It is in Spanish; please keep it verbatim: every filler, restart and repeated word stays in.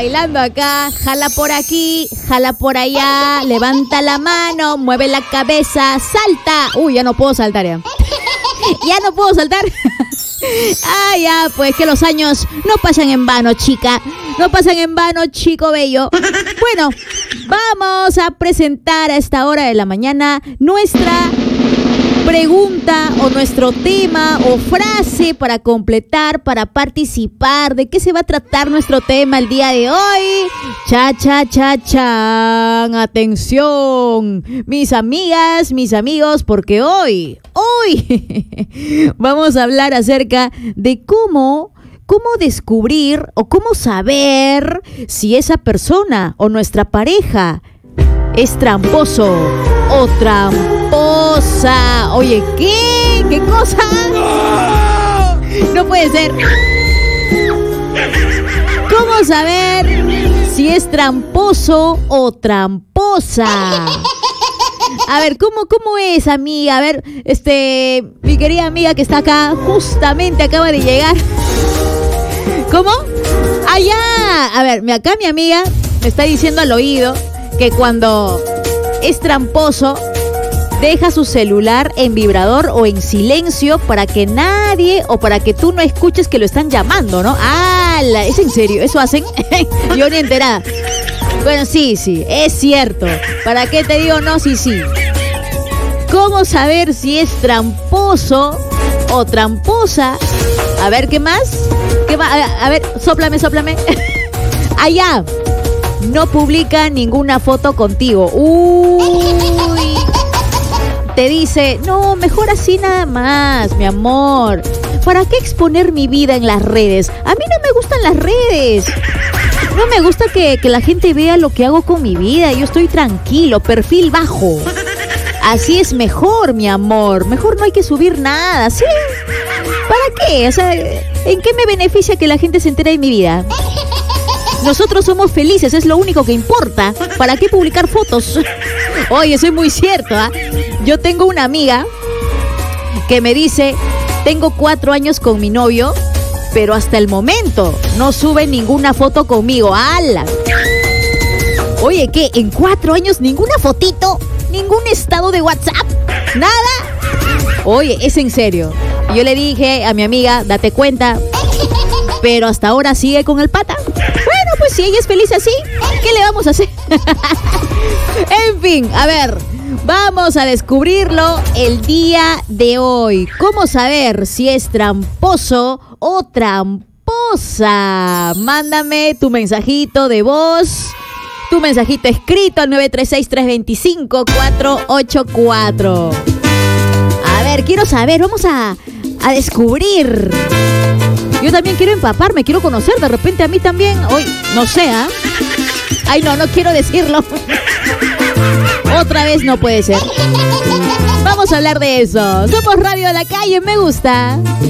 bailando acá. Jala por aquí, jala por allá. Levanta la mano, mueve la cabeza, salta. Uy, ya no puedo saltar ya. Ya no puedo saltar. Ah, ya, pues que los años no pasan en vano, chica. No pasan en vano, chico bello. Bueno, vamos a presentar a esta hora de la mañana nuestra pregunta o nuestro tema o frase para completar, para participar. ¿De qué se va a tratar nuestro tema el día de hoy? Cha, cha, cha, chan. Atención, mis amigas, mis amigos, porque hoy, hoy vamos a hablar acerca de cómo, cómo descubrir o cómo saber si esa persona o nuestra pareja es tramposo o tramposa. Oye, ¿qué? ¿Qué cosa? No puede ser. ¿Cómo saber si es tramposo o tramposa? A ver, ¿cómo, cómo es, amiga? A ver, este, mi querida amiga que está acá, justamente acaba de llegar. ¿Cómo? Allá. A ver, acá mi amiga me está diciendo al oído que cuando es tramposo, deja su celular en vibrador o en silencio para que nadie o para que tú no escuches que lo están llamando, ¿no? ¡Hala! ¿Es en serio? ¿Eso hacen? Yo ni enterada. Bueno, sí, sí, es cierto. ¿Para qué te digo no? Sí, sí. ¿Cómo saber si es tramposo o tramposa? A ver, ¿qué más? ¿Qué va? A, a ver, sóplame, sóplame. Allá. No publica ninguna foto contigo. Uy. Te dice, no, mejor así nada más, mi amor. ¿Para qué exponer mi vida en las redes? A mí no me gustan las redes. No me gusta que, que la gente vea lo que hago con mi vida. Yo estoy tranquilo, perfil bajo. Así es mejor, mi amor. Mejor no hay que subir nada, ¿sí? ¿Para qué? O sea, ¿en qué me beneficia que la gente se entere de mi vida? Nosotros somos felices, es lo único que importa. ¿Para qué publicar fotos? Oye, eso es muy cierto, ¿ah? ¿eh? Yo tengo una amiga que me dice, tengo cuatro años con mi novio, pero hasta el momento no sube ninguna foto conmigo. ¡Hala! Oye, ¿qué? ¿En cuatro años ninguna fotito? ¿Ningún estado de WhatsApp? ¿Nada? Oye, es en serio. Yo le dije a mi amiga, date cuenta, pero hasta ahora sigue con el pata. Bueno, pues si ella es feliz así, ¿qué le vamos a hacer? En fin, a ver, vamos a descubrirlo el día de hoy. ¿Cómo saber si es tramposo o tramposa? Mándame tu mensajito de voz, tu mensajito escrito al nueve tres seis, tres dos cinco, cuatro ocho cuatro. A ver, quiero saber, vamos a, a descubrir. Yo también quiero empaparme, quiero conocer, de repente a mí también. Hoy, no sé, ¿ah? ¿eh? Ay, no, no quiero decirlo. Otra vez no puede ser. Vamos a hablar de eso. Somos Radio de la Calle, me gusta.